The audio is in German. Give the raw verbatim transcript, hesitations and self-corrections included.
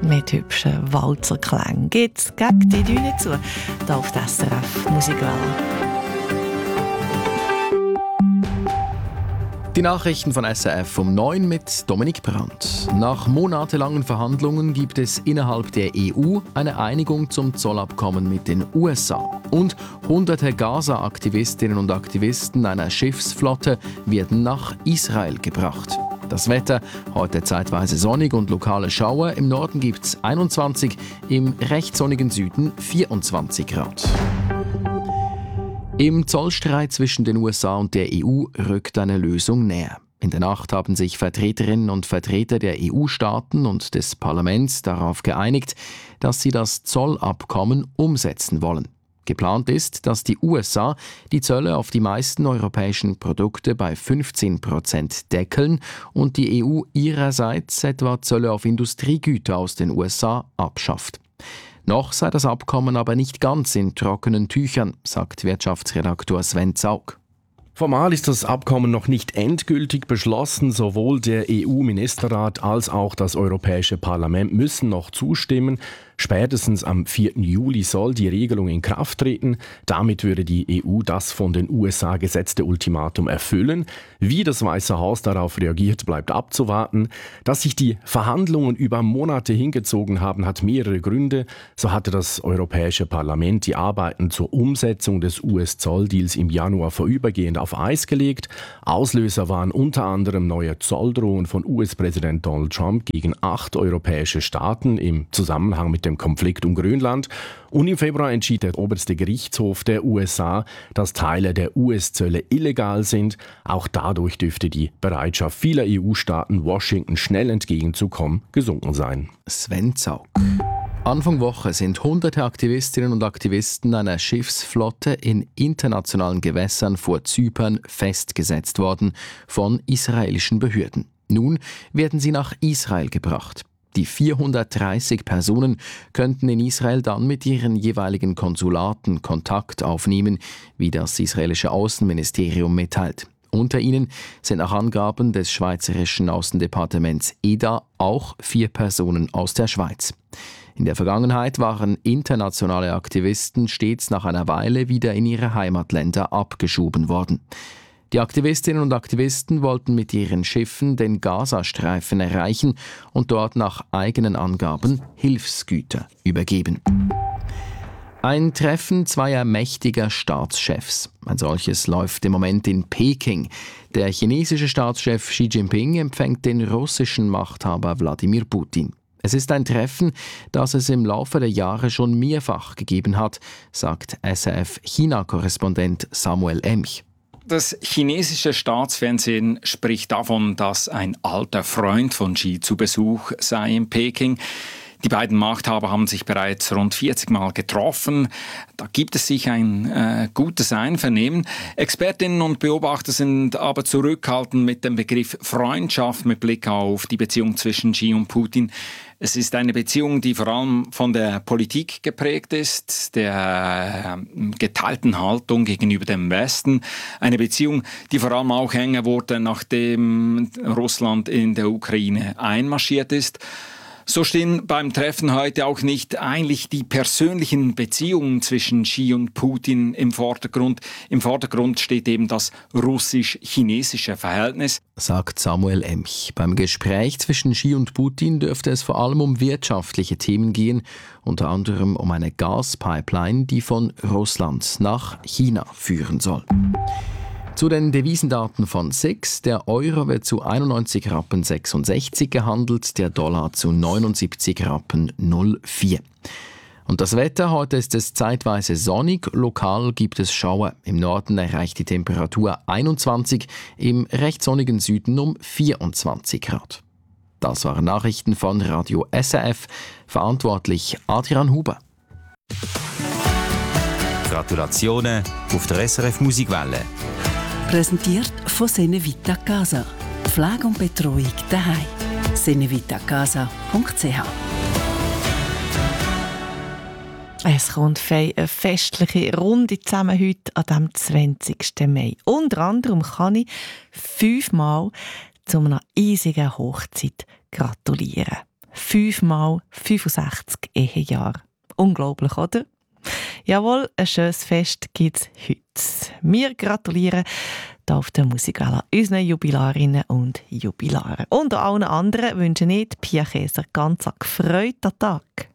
mit hübschen Walzerklängen. Geht's gegen die Düne zu, hier auf der S R F Musikwelle. Die Nachrichten von S R F um neun mit Dominik Brandt. Nach monatelangen Verhandlungen gibt es innerhalb der E U eine Einigung zum Zollabkommen mit den U S A. Und hunderte Gaza-Aktivistinnen und Aktivisten einer Schiffsflotte werden nach Israel gebracht. Das Wetter heute zeitweise sonnig und lokale Schauer. Im Norden gibt es einundzwanzig, im recht sonnigen Süden vierundzwanzig Grad. Im Zollstreit zwischen den U S A und der E U rückt eine Lösung näher. In der Nacht haben sich Vertreterinnen und Vertreter der E U-Staaten und des Parlaments darauf geeinigt, dass sie das Zollabkommen umsetzen wollen. Geplant ist, dass die U S A die Zölle auf die meisten europäischen Produkte bei fünfzehn Prozent deckeln und die E U ihrerseits etwa Zölle auf Industriegüter aus den U S A abschafft. Noch sei das Abkommen aber nicht ganz in trockenen Tüchern, sagt Wirtschaftsredaktor Sven Zaug. Formal ist das Abkommen noch nicht endgültig beschlossen. Sowohl der E U-Ministerrat als auch das Europäische Parlament müssen noch zustimmen. Spätestens am vierten Juli soll die Regelung in Kraft treten. Damit würde die E U das von den U S A gesetzte Ultimatum erfüllen. Wie das Weiße Haus darauf reagiert, bleibt abzuwarten. Dass sich die Verhandlungen über Monate hingezogen haben, hat mehrere Gründe. So hatte das Europäische Parlament die Arbeiten zur Umsetzung des U S-Zolldeals im Januar vorübergehend auf Eis gelegt. Auslöser waren unter anderem neue Zolldrohungen von U S-Präsident Donald Trump gegen acht europäische Staaten im Zusammenhang mit dem Konflikt um Grönland. Und im Februar entschied der oberste Gerichtshof der U S A, dass Teile der U S-Zölle illegal sind. Auch dadurch dürfte die Bereitschaft vieler E U-Staaten, Washington schnell entgegenzukommen, gesunken sein. Sven Zaug. Anfang Woche sind hunderte Aktivistinnen und Aktivisten einer Schiffsflotte in internationalen Gewässern vor Zypern festgesetzt worden von israelischen Behörden. Nun werden sie nach Israel gebracht. Die vierhundertdreißig Personen könnten in Israel dann mit ihren jeweiligen Konsulaten Kontakt aufnehmen, wie das israelische Außenministerium mitteilt. Unter ihnen sind nach Angaben des schweizerischen Außendepartements E D A auch vier Personen aus der Schweiz. In der Vergangenheit waren internationale Aktivisten stets nach einer Weile wieder in ihre Heimatländer abgeschoben worden. Die Aktivistinnen und Aktivisten wollten mit ihren Schiffen den Gazastreifen erreichen und dort nach eigenen Angaben Hilfsgüter übergeben. Ein Treffen zweier mächtiger Staatschefs. Ein solches läuft im Moment in Peking. Der chinesische Staatschef Xi Jinping empfängt den russischen Machthaber Wladimir Putin. Es ist ein Treffen, das es im Laufe der Jahre schon mehrfach gegeben hat, sagt S R F-China-Korrespondent Samuel Emch. Das chinesische Staatsfernsehen spricht davon, dass ein alter Freund von Xi zu Besuch sei in Peking. Die beiden Machthaber haben sich bereits rund vierzig Mal getroffen. Da gibt es sich ein äh, gutes Einvernehmen. Expertinnen und Beobachter sind aber zurückhaltend mit dem Begriff Freundschaft mit Blick auf die Beziehung zwischen Xi und Putin. Es ist eine Beziehung, die vor allem von der Politik geprägt ist, der äh, geteilten Haltung gegenüber dem Westen. Eine Beziehung, die vor allem auch enger wurde, nachdem Russland in der Ukraine einmarschiert ist. So stehen beim Treffen heute auch nicht eigentlich die persönlichen Beziehungen zwischen Xi und Putin im Vordergrund. Im Vordergrund steht eben das russisch-chinesische Verhältnis, sagt Samuel Emch. Beim Gespräch zwischen Xi und Putin dürfte es vor allem um wirtschaftliche Themen gehen, unter anderem um eine Gaspipeline, die von Russland nach China führen soll. Zu den Devisendaten von S I X. Der Euro wird zu einundneunzig Rappen sechsundsechzig gehandelt, der Dollar zu neunundsiebzig Rappen null vier. Und das Wetter, heute ist es zeitweise sonnig, lokal gibt es Schauer. Im Norden erreicht die Temperatur einundzwanzig, im recht sonnigen Süden um vierundzwanzig Grad. Das waren Nachrichten von Radio S R F, verantwortlich Adrian Huber. Gratulationen auf der S R F Musikwelle. Präsentiert von Senevita Casa. Pflege und Betreuung daheim. senevitacasa punkt c h. Es kommt eine festliche Runde zusammen heute an dem zwanzigsten Mai. Unter anderem kann ich fünfmal zu einer eisigen Hochzeit gratulieren. Fünfmal fünfundsechzig Ehejahre. Unglaublich, oder? Jawohl, ein schönes Fest gibt es heute. Wir gratulieren hier auf der Musikwelle unseren Jubilarinnen und Jubilaren. Und allen anderen wünschen ich, Pia Käser, ganz einen gefreuten Tag.